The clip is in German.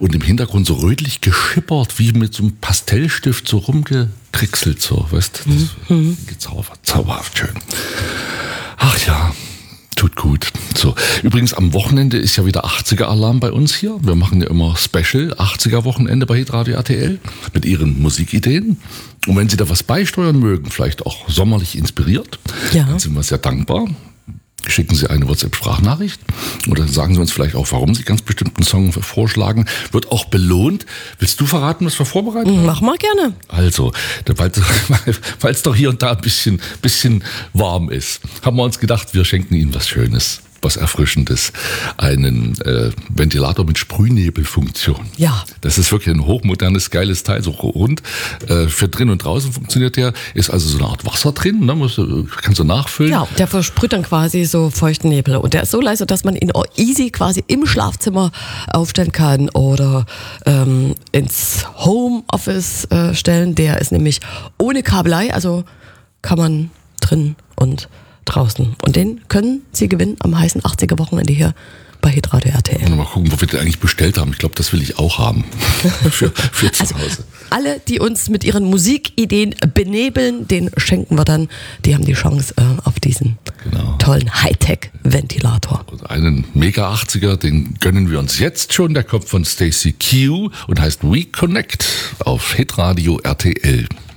und im Hintergrund so rötlich geschippert, wie mit so einem Pastellstift so rumgekritzelt, so, weißt du? Gezaubert, zauberhaft schön. Ach ja. Tut gut. So. Übrigens, am Wochenende ist ja wieder 80er-Alarm bei uns hier. Wir machen ja immer Special 80er-Wochenende bei Hitradio RTL mit ihren Musikideen. Und wenn Sie da was beisteuern mögen, vielleicht auch sommerlich inspiriert, dann sind wir sehr dankbar. Schicken Sie eine WhatsApp-Sprachnachricht oder sagen Sie uns vielleicht auch, warum Sie ganz bestimmten Song vorschlagen. Wird auch belohnt. Willst du verraten, was wir vorbereiten haben? Mach mal gerne. Also, weil es doch hier und da ein bisschen warm ist, haben wir uns gedacht, wir schenken Ihnen was Schönes, was Erfrischendes. Einen Ventilator mit Sprühnebelfunktion. Ja. Das ist wirklich ein hochmodernes, geiles Teil, so rund. Für drin und draußen funktioniert der. Ist also so eine Art Wasser drin, ne? Kannst du nachfüllen. Ja, der versprüht dann quasi so feuchten Nebel. Und der ist so leise, dass man ihn auch easy quasi im Schlafzimmer aufstellen kann oder ins Homeoffice stellen. Der ist nämlich ohne Kabelei, also kann man drin und draußen. Und den können Sie gewinnen am heißen 80er-Wochenende hier bei Hitradio RTL. Mal gucken, wo wir den eigentlich bestellt haben. Ich glaube, das will ich auch haben. für zu Hause. Alle, die uns mit ihren Musikideen benebeln, den schenken wir dann. Die haben die Chance auf diesen tollen Hightech-Ventilator. Und einen Mega 80er, den gönnen wir uns jetzt schon. Der kommt von Stacey Q und heißt We Connect auf Hitradio RTL.